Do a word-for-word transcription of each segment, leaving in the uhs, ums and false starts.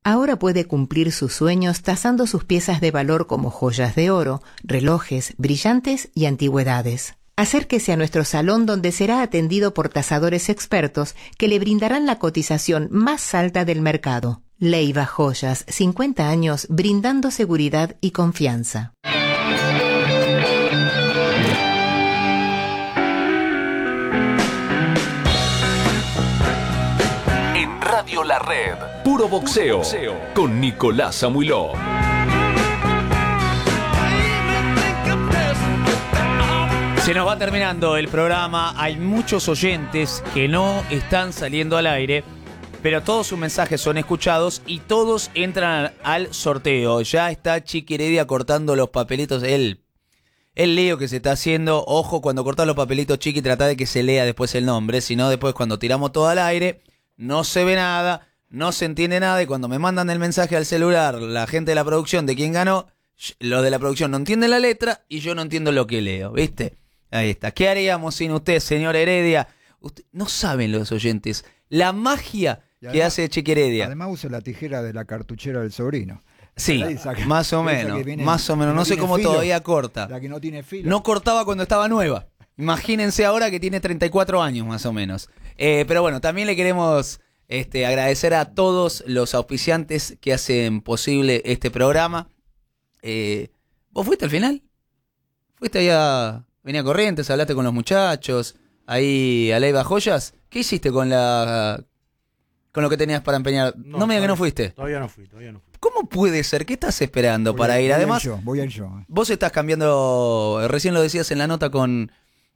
Ahora puede cumplir sus sueños tasando sus piezas de valor como joyas de oro, relojes, brillantes y antigüedades. Acérquese a nuestro salón donde será atendido por tasadores expertos que le brindarán la cotización más alta del mercado. Leiva Joyas, cincuenta años brindando seguridad y confianza. En Radio La Red, puro boxeo, puro boxeo. Con Nicolás Amuiló. Se nos va terminando el programa. Hay muchos oyentes que no están saliendo al aire, pero todos sus mensajes son escuchados y todos entran al sorteo. Ya está Chiqui Heredia cortando los papelitos. El, el lío que se está haciendo. Ojo, cuando cortas los papelitos, Chiqui, trata de que se lea después el nombre. Si no, después cuando tiramos todo al aire, no se ve nada, no se entiende nada. Y cuando me mandan el mensaje al celular, la gente de la producción de quién ganó, los de la producción no entienden la letra y yo no entiendo lo que leo, ¿viste? Ahí está. ¿Qué haríamos sin usted, señor Heredia? Usted, no saben los oyentes la magia además, que hace Chiqui Heredia. Además usa la tijera de la cartuchera del sobrino. Sí, más o menos, más o menos. No, no sé cómo filo, todavía corta. La que no tiene filo. No cortaba cuando estaba nueva. Imagínense ahora que tiene treinta y cuatro años más o menos. Eh, pero bueno, también le queremos este, agradecer a todos los auspiciantes que hacen posible este programa. Eh, ¿Vos fuiste al final? ¿Fuiste allá? Venía Corrientes, hablaste con los muchachos, ahí a Leiva Joyas. ¿Qué hiciste con la con lo que tenías para empeñar? No, no me digas que no fuiste. Todavía no fui, todavía no fui. ¿Cómo puede ser? ¿Qué estás esperando voy para a, ir? Voy Además, a ir yo, voy a ir yo. Eh. Vos estás cambiando, recién lo decías en la nota con,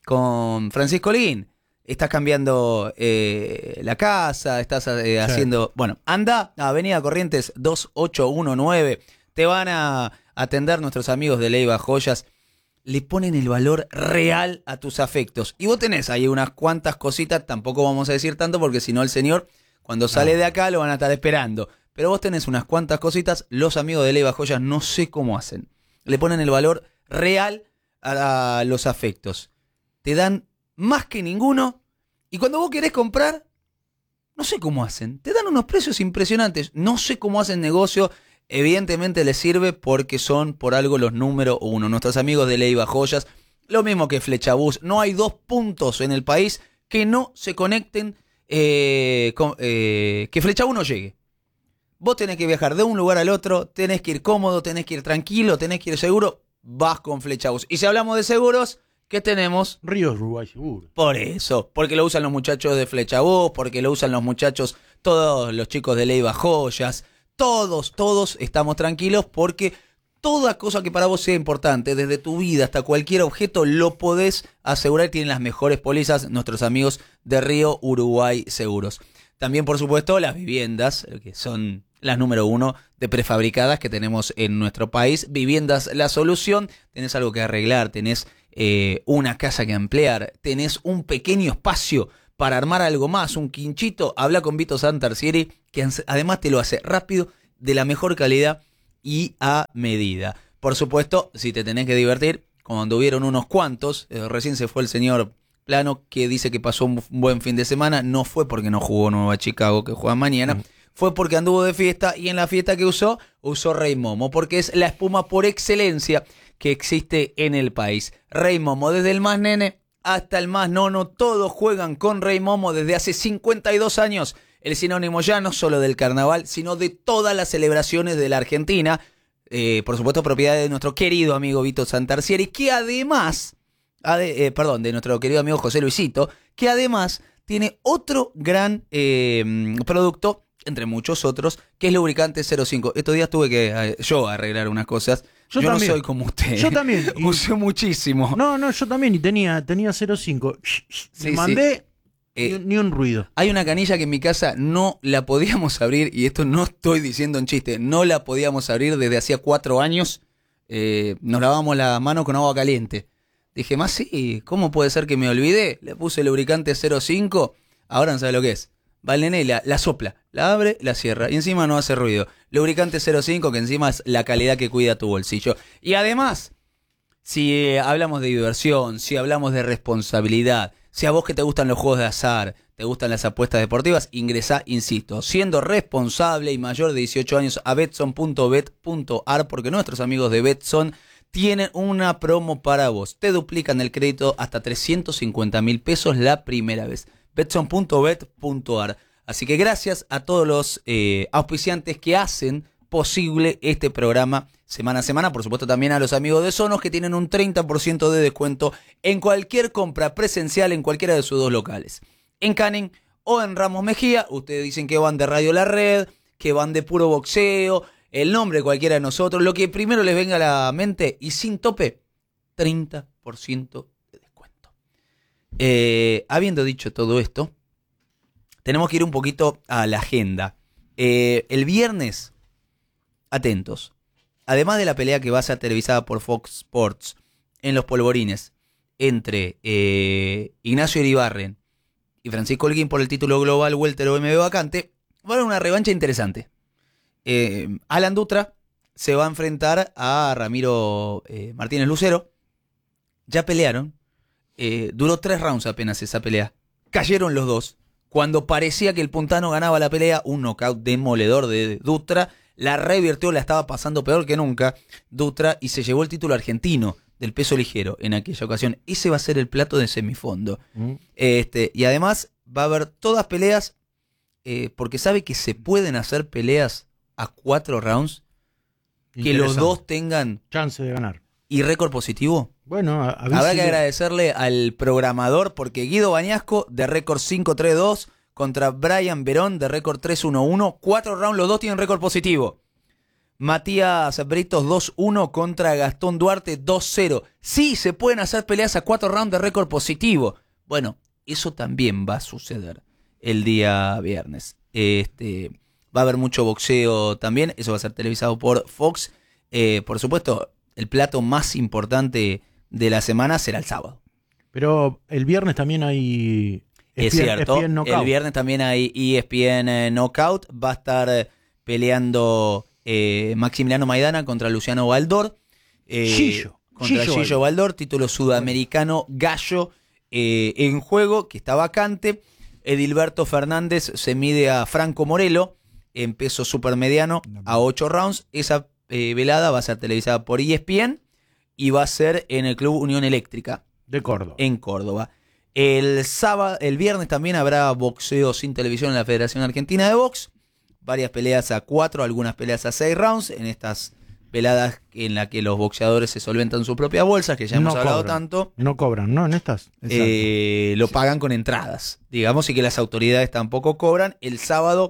con Francisco Lin, estás cambiando eh, la casa, estás eh, sí. haciendo... Bueno, anda a Avenida Corrientes dos ocho uno nueve, te van a atender nuestros amigos de Leiva Joyas. Le ponen el valor real a tus afectos. Y vos tenés ahí unas cuantas cositas, tampoco vamos a decir tanto porque si no el señor cuando sale no. de acá lo van a estar esperando. Pero vos tenés unas cuantas cositas, los amigos de Leiva Joyas no sé cómo hacen. Le ponen el valor real a, a los afectos. Te dan más que ninguno y cuando vos querés comprar, no sé cómo hacen. Te dan unos precios impresionantes. No sé cómo hacen negocio. Evidentemente les sirve porque son por algo los número uno. Nuestros amigos de Leiva Joyas, lo mismo que Flechabús. No hay dos puntos en el país que no se conecten, eh, con, eh, que Flechabús no llegue. Vos tenés que viajar de un lugar al otro, tenés que ir cómodo, tenés que ir tranquilo, tenés que ir seguro, vas con Flechabús. Y si hablamos de seguros, ¿qué tenemos? Ríos Uruguay Seguro. Por eso, porque lo usan los muchachos de Flechabús, porque lo usan los muchachos, todos los chicos de Leiva Joyas. Todos, todos estamos tranquilos porque toda cosa que para vos sea importante, desde tu vida hasta cualquier objeto, lo podés asegurar. Tienen las mejores pólizas nuestros amigos de Río Uruguay Seguros. También, por supuesto, las viviendas, que son las número uno de prefabricadas que tenemos en nuestro país. Viviendas La Solución, tenés algo que arreglar, tenés eh, una casa que ampliar, tenés un pequeño espacio para armar algo más, un quinchito, habla con Vito Santarcieri, que además te lo hace rápido, de la mejor calidad y a medida. Por supuesto, si te tenés que divertir, como anduvieron unos cuantos, eh, recién se fue el señor Plano, que dice que pasó un buen fin de semana, no fue porque no jugó Nueva Chicago, que juega mañana, mm. fue porque anduvo de fiesta, y en la fiesta que usó, usó Rey Momo, porque es la espuma por excelencia que existe en el país. Rey Momo, desde el más nene hasta el más nono, todos juegan con Rey Momo desde hace cincuenta y dos años. El sinónimo ya no solo del carnaval, sino de todas las celebraciones de la Argentina. Eh, por supuesto, propiedad de nuestro querido amigo Vito Santarcieri, que además, ade, eh, perdón, de nuestro querido amigo José Luisito, que además tiene otro gran eh, producto, entre muchos otros, que es lubricante cero cinco. Estos días tuve que eh, yo arreglar unas cosas. Yo, yo no soy como usted. Yo también. Usé muchísimo. No, no, yo también. Y tenía, tenía cero cinco. Sí, Me mandé sí. eh, ni, ni un ruido. Hay una canilla que en mi casa no la podíamos abrir, y esto no estoy diciendo en chiste, no la podíamos abrir desde hacía cuatro años. Eh, nos lavamos las manos con agua caliente. Dije, más sí, ¿cómo puede ser que me olvidé? Le puse lubricante cero cinco, ahora no sabe lo que es. Va el nene y la, la sopla, la abre, la cierra y encima no hace ruido. Lubricante cero cinco, que encima es la calidad que cuida tu bolsillo. Y además, si eh, hablamos de diversión, si hablamos de responsabilidad, si a vos que te gustan los juegos de azar, ¿Te gustan las apuestas deportivas? Ingresá, insisto, siendo responsable y mayor de dieciocho años a betson punto bet punto ar porque nuestros amigos de Betson tienen una promo para vos. Te duplican el crédito hasta trescientos cincuenta mil pesos la primera vez. betson punto bet punto ar. Así que gracias a todos los eh, auspiciantes que hacen posible este programa semana a semana. Por supuesto también a los amigos de Sonos que tienen un treinta por ciento de descuento en cualquier compra presencial en cualquiera de sus dos locales. En Canning o en Ramos Mejía. Ustedes dicen que van de Radio La Red, que van de Puro Boxeo, el nombre de cualquiera de nosotros, lo que primero les venga a la mente y sin tope, treinta por ciento de descuento. Eh, habiendo dicho todo esto, tenemos que ir un poquito a la agenda. Eh, el viernes, atentos, además de la pelea que va a ser televisada por Fox Sports en los polvorines entre eh, Ignacio Iribarren y Francisco Holguín por el título global welter O M B vacante, va a haber una revancha interesante. Eh, Alan Dutra se va a enfrentar a Ramiro eh, Martínez Lucero. Ya pelearon. Eh, duró tres rounds apenas esa pelea. Cayeron los dos. Cuando parecía que el puntano ganaba la pelea, un knockout demoledor de Dutra. La revirtió, la estaba pasando peor que nunca Dutra y se llevó el título argentino del peso ligero en aquella ocasión. Ese va a ser el plato de semifondo. Mm. Este, y además va a haber todas peleas, eh, porque sabe que se pueden hacer peleas a cuatro rounds, que los dos tengan chance de ganar. ¿Y récord positivo? Bueno, habrá que agradecerle al programador, porque Guido Bañasco, de récord cinco tres dos, contra Brian Verón, de récord tres uno uno. Cuatro rounds, los dos tienen récord positivo. Matías Britos dos uno contra Gastón Duarte dos cero. Sí, se pueden hacer peleas a cuatro rounds de récord positivo. Bueno, eso también va a suceder el día viernes. Este, va a haber mucho boxeo también. Eso va a ser televisado por Fox. Eh, por supuesto, el plato más importante de la semana será el sábado. Pero el viernes también hay... Es E S P N, cierto, E S P N Knockout. El viernes también hay E S P N Knockout. Va a estar peleando... Eh, Maximiliano Maidana contra Luciano Baldor. Eh, Gillo. Contra Gillo, Gillo Baldor, título sudamericano gallo eh, en juego, que está vacante. Edilberto Fernández se mide a Franco Morelo en peso supermediano a ocho rounds. Esa eh, velada va a ser televisada por E S P N y va a ser en el Club Unión Eléctrica de Córdoba. En Córdoba. El sábado, el viernes también habrá boxeo sin televisión en la Federación Argentina de Box. Varias peleas a cuatro, algunas peleas a seis rounds, en estas veladas en las que los boxeadores se solventan sus propias bolsas, que ya hemos no hablado cobran, tanto. No cobran, ¿no? En estas. Eh, lo pagan con entradas, digamos, y que las autoridades tampoco cobran. El sábado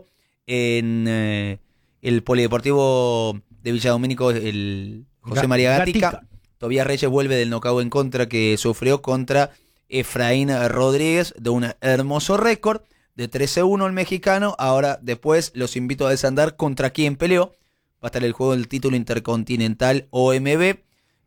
en eh, el Polideportivo de Villadomínico, el José María Gatica, Gatica. Tobías Reyes vuelve del knockout en contra que sufrió contra Efraín Rodríguez, de un hermoso récord. De trece uno el mexicano. Ahora después los invito a desandar contra quién peleó. Va a estar el juego del título intercontinental O M B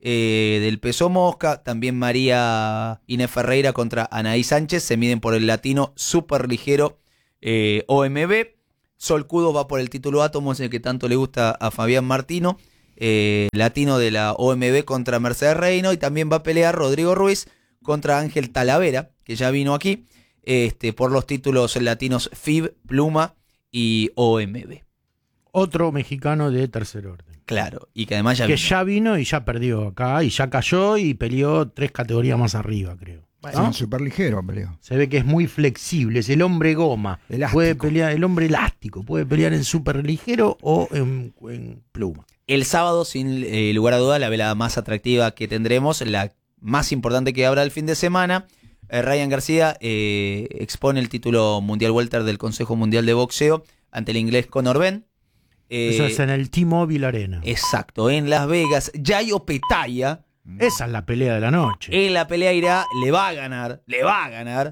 eh, del peso mosca. También María Inés Ferreira contra Anaí Sánchez. Se miden por el latino superligero eh, O M B. Sol Cudo va por el título átomo, es el que tanto le gusta a Fabián Martino. Eh, latino de la O M B contra Mercedes Reino. Y también va a pelear Rodrigo Ruiz contra Ángel Talavera, que ya vino aquí. Este, por los títulos latinos F I B, Pluma y O M B. Otro mexicano de tercer orden. Claro, y que además ya que vino. ya vino y ya perdió acá, y ya cayó y peleó tres categorías más arriba, creo. ¿No? Sí, súper ligero peleó. Se ve que es muy flexible, es el hombre goma. Elástico. Puede pelear, el hombre elástico, puede pelear en súper ligero o en, en pluma. El sábado, sin eh, lugar a duda, la velada más atractiva que tendremos, la más importante que habrá el fin de semana. Eh, Ryan García eh, expone el título mundial welter del Consejo Mundial de Boxeo ante el inglés Conor Benn. Eh, Eso es en el T-Mobile Arena. Exacto, en Las Vegas. Yayo Petaya. Esa es la pelea de la noche. En la pelea irá, le va a ganar, le va a ganar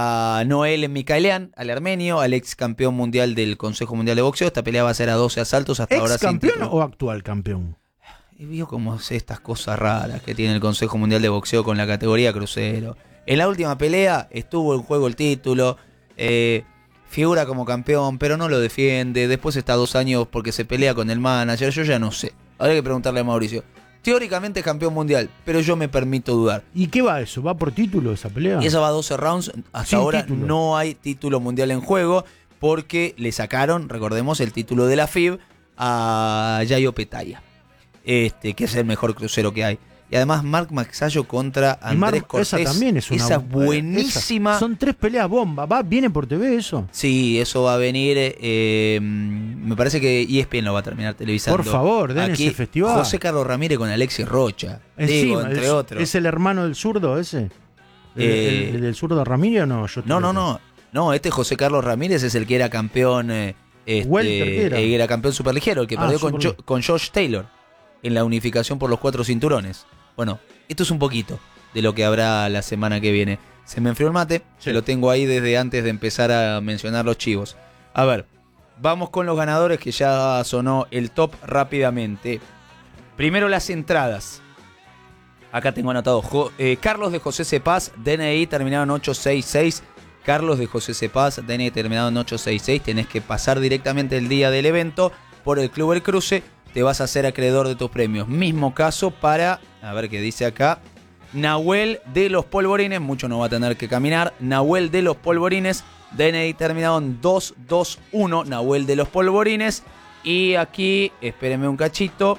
a Noel Mikaelian, al armenio, al ex campeón mundial del Consejo Mundial de Boxeo. Esta pelea va a ser a doce asaltos hasta ¿Ex ahora. campeón o actual campeón? Y vio cómo hace estas cosas raras que tiene el Consejo Mundial de Boxeo con la categoría crucero. En la última pelea estuvo en juego el título, eh, figura como campeón, pero no lo defiende. Después está dos años porque se pelea con el manager. Yo ya no sé. Habría que preguntarle a Mauricio. teóricamente campeón mundial, pero yo me permito dudar. ¿Y qué va eso? ¿Va por título esa pelea? Y esa va a doce rounds, hasta Sin ahora título. no hay título mundial en juego, porque le sacaron, recordemos, el título de la F I B a Yayo Petaya, este, que es el mejor crucero que hay. Y además Marc Magsayo contra Y Mar- Andrés Cortés. Esa también es una Esa es buenísima. esa- Son tres peleas bomba. ¿Va? ¿Viene por T V eso? Sí, eso va a venir. Eh, me parece que E S P N lo va a terminar televisando. Por favor, den Aquí, ese festival. José Carlos Ramírez con Alexis Rocha. Encima, digo, entre es, otros. ¿Es el hermano del zurdo ese? ¿El, Eh, el- el del zurdo Ramírez o no? Yo No, no, creo no. No, este José Carlos Ramírez es el que era campeón. Eh, este, Welter, ¿qué era? eh, era campeón superligero, el que Ah, perdió con, super- Jo- con Josh Taylor en la unificación por los cuatro cinturones. Bueno, esto es un poquito de lo que habrá la semana que viene. Se me enfrió el mate, Sí. se lo tengo ahí desde antes de empezar a mencionar los chivos. A ver, vamos con los ganadores, que ya sonó el top rápidamente. Primero las entradas. Acá tengo anotado. Jo- eh, Carlos de José Cepaz, D N I terminado en ocho seis seis. Carlos de José Cepaz, D N I terminado en ocho seis seis. Tenés que pasar directamente el día del evento por el Club El Cruce. Te vas a hacer acreedor de tus premios. Mismo caso para, a ver qué dice acá, Nahuel de los Polvorines. Mucho no va a tener que caminar. Nahuel de los Polvorines, D N I terminado en dos dos uno. Nahuel de los Polvorines. Y aquí, espérenme un cachito,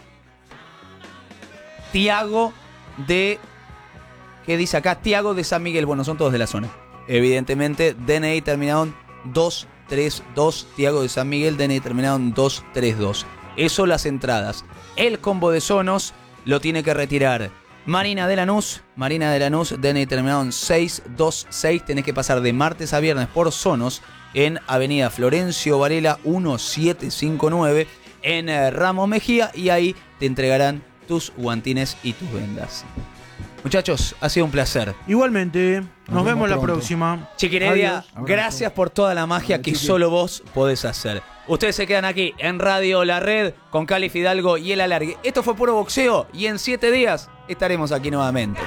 Tiago de... ¿Qué dice acá? Tiago de San Miguel. Bueno, son todos de la zona. Evidentemente, D N I terminado en dos tres dos. Tiago de San Miguel, D N I terminado en dos tres dos. Eso las entradas. El combo de Sonos lo tiene que retirar Marina de Lanús. Marina de Lanús, D N I terminado en seis dos seis. Tenés que pasar de martes a viernes por Sonos en Avenida Florencio Varela diecisiete cincuenta y nueve en eh, Ramos Mejía. Y ahí te entregarán tus guantines y tus vendas. Muchachos, ha sido un placer. Igualmente, nos, Nos vemos vemos la pronto. próxima. Chiquinedia, Adiós. gracias por toda la magia Hola, que chiqui. solo vos podés hacer. Ustedes se quedan aquí en Radio La Red con Cali Fidalgo y El Alargue. Esto fue Puro Boxeo y en siete días estaremos aquí nuevamente.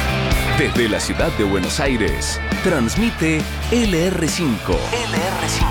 Desde la ciudad de Buenos Aires, transmite L R cinco. L R cinco.